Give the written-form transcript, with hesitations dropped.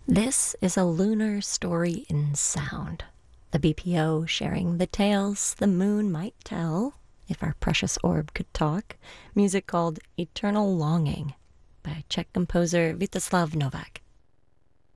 This is a lunar story in sound. The BPO sharing the tales the moon might tell, if our precious orb could talk. Music called Eternal Longing by Czech composer Vítězslav Novák.